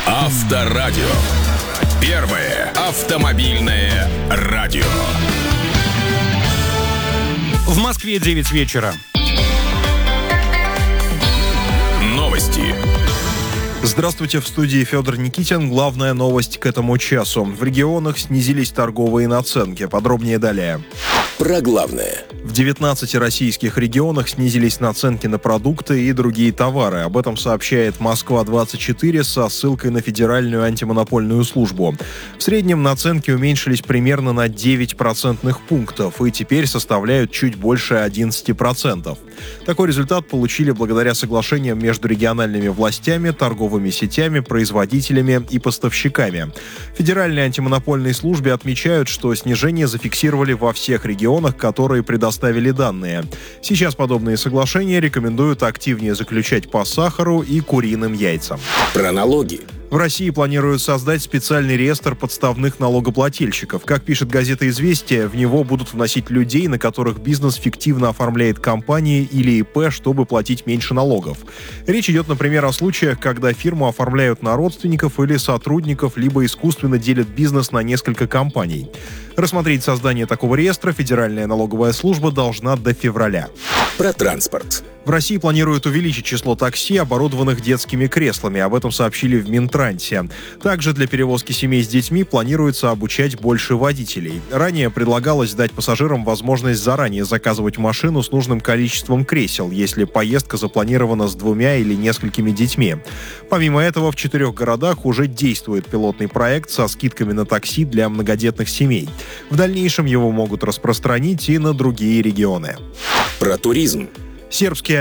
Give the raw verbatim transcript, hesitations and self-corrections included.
Авторадио. Первое автомобильное радио. В Москве девять вечера. Новости. Здравствуйте, в студии Федор Никитин. Главная новость к этому часу. В регионах снизились торговые наценки. Подробнее далее. Про главное. В девятнадцати российских регионах снизились наценки на продукты и другие товары. Об этом сообщает Москва двадцать четыре со ссылкой на Федеральную антимонопольную службу. В среднем наценки уменьшились примерно на девять процентных пунктов и теперь составляют чуть больше одиннадцати процентов. Такой результат получили благодаря соглашениям между региональными властями, торговыми сетями, производителями и поставщиками. В Федеральной антимонопольной службе отмечают, что снижение зафиксировали во всех регионах, которые предоставили данные. Сейчас подобные соглашения рекомендуют активнее заключать по сахару и куриным яйцам. Про налоги. В России планируют создать специальный реестр подставных налогоплательщиков. Как пишет газета «Известия», в него будут вносить людей, на которых бизнес фиктивно оформляет компании или ИП, чтобы платить меньше налогов. Речь идет, например, о случаях, когда фирму оформляют на родственников или сотрудников, либо искусственно делят бизнес на несколько компаний. Рассмотреть создание такого реестра Федеральная налоговая служба должна до февраля. Про транспорт. В России планируют увеличить число такси, оборудованных детскими креслами. Об этом сообщили в Минтрансе. Также для перевозки семей с детьми планируется обучать больше водителей. Ранее предлагалось дать пассажирам возможность заранее заказывать машину с нужным количеством кресел, если поездка запланирована с двумя или несколькими детьми. Помимо этого, в четырех городах уже действует пилотный проект со скидками на такси для многодетных семей. В дальнейшем его могут распространить и на другие регионы. Про туризм. Сербские